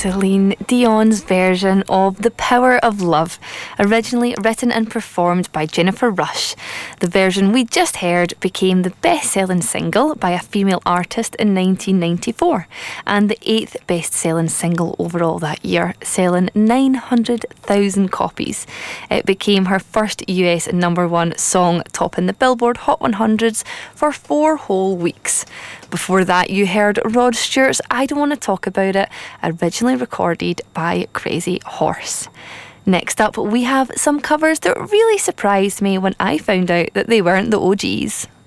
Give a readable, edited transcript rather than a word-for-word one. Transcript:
Celine Dion's version of The Power of Love, originally written and performed by Jennifer Rush. The version we just heard became the best-selling single by a female artist in 1994 and the 8th best-selling single overall that year, selling 900,000 copies. It became her first US #1 song, topping the Billboard Hot 100s for 4 whole weeks. Before that, you heard Rod Stewart's I Don't Want to Talk About It, originally recorded by Crazy Horse. Next up, we have some covers that really surprised me when I found out that they weren't the OGs.